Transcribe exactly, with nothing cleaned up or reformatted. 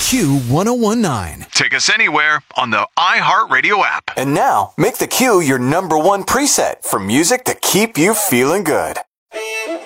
Q one oh one nine. Take us anywhere on the iHeartRadio app. And now, make the Q your number one preset for music to keep you feeling good.